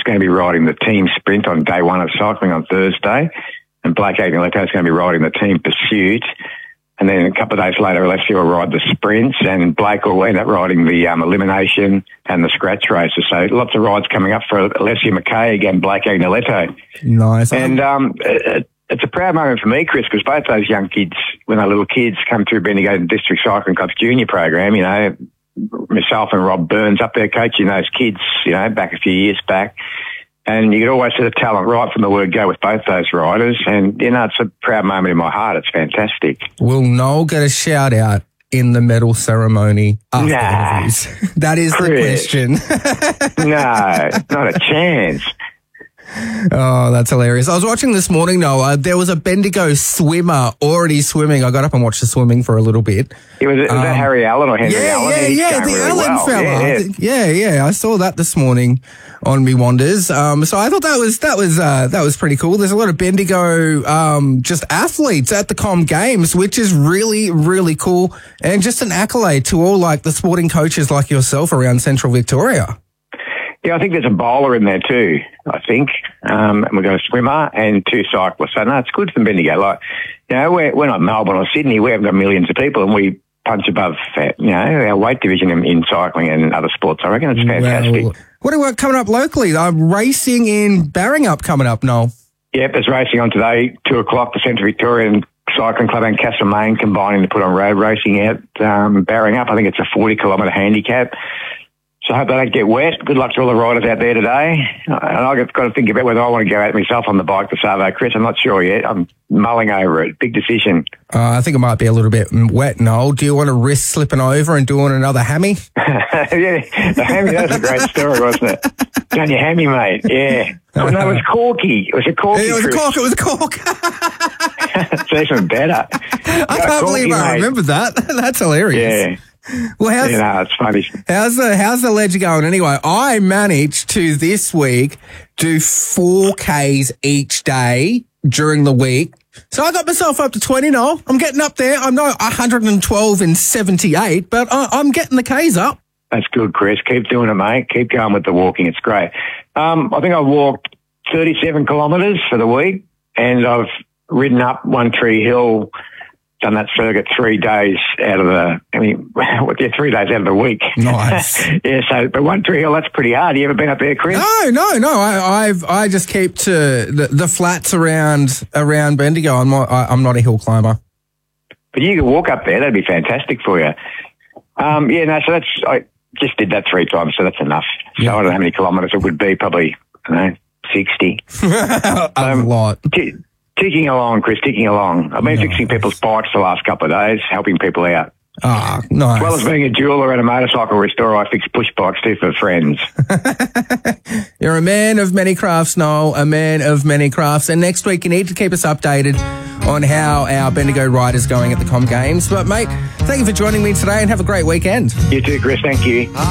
is going to be riding the team sprint on day one of cycling on Thursday, and Blake Agneletto is going to be riding the team pursuit. And then a couple of days later, Alessio will ride the sprints, and Blake will end up riding the elimination and the scratch races. So lots of rides coming up for Alessio McKaig and Blake Agneletto. Nice. And it's a proud moment for me, Chris, because both those young kids, when they're little kids, come through Bendigo District Cycling Club's junior program. You know, myself and Rob Burns up there coaching those kids, you know, back a few years back. And you could always see the talent right from the word go with both those riders. And, you know, it's a proud moment in my heart. It's fantastic. Will Noel get a shout out in the medal ceremony after Nah. interviews? That is Chris. the question. No, not a chance. Oh, that's hilarious. I was watching this morning, Noel. There was a Bendigo swimmer already swimming. I got up and watched the swimming for a little bit. Was that Harry Allen or Henry Allen? He's Yeah, going the really Allen well. fella. Yeah. I saw that this morning on Me Wonders. So I thought that was pretty cool. There's a lot of Bendigo just athletes at the Com Games, which is really, really cool, and just an accolade to all like the sporting coaches like yourself around Central Victoria. Yeah, I think there's a bowler in there too, I think. And we've got a swimmer and two cyclists. So, no, it's good for Bendigo. Like, you know, we're not Melbourne or Sydney. We haven't got millions of people, and we punch above, you know, our weight division in cycling and other sports. I reckon it's fantastic. Well, what do we got coming up locally? Racing in Barringup coming up, Noel. Yep, there's racing on today, 2:00, the Central Victorian Cycling Club and Castlemaine combining to put on road racing out Barringup. I think it's a 40-kilometre handicap. So I hope they don't get wet. Good luck to all the riders out there today. And I've got to think about whether I want to go out myself on the bike this Arvo, Chris. I'm not sure yet. I'm mulling over it. Big decision. I think it might be a little bit wet, Noel. Do you want to risk slipping over and doing another hammy? Yeah, the hammy, that was a great story, wasn't it? Done your hammy, mate. Yeah. Oh, no, it was Corky. It was a Corky, It was a cork. It's even better. I can't believe I remember that. That's hilarious. Yeah. Well, it's funny. How's the ledger going anyway? I managed to this week do 4Ks each day during the week. So I got myself up to 20 now. I'm getting up there. I'm not 112 and 78, but I'm getting the Ks up. That's good, Chris. Keep doing it, mate. Keep going with the walking. It's great. I think I walked 37 kilometres for the week, and I've ridden up One Tree Hill, done that circuit 3 days out of 3 days out of the week. Nice. But One Tree Hill, that's pretty hard. You ever been up there, Chris? No. I just keep to the flats around Bendigo. I'm not a hill climber. But you can walk up there. That'd be fantastic for you. So I just did that 3 times, so that's enough. So I don't know how many kilometres it would be, probably, 60. A lot. Ticking along, Chris, ticking along. I've been fixing people's bikes the last couple of days, helping people out. Ah, nice. As well as being a jeweller and a motorcycle restorer, I fix push bikes too for friends. You're a man of many crafts, Noel, a man of many crafts. And next week you need to keep us updated on how our Bendigo ride is going at the Com Games. But, mate, thank you for joining me today and have a great weekend. You too, Chris. Thank you.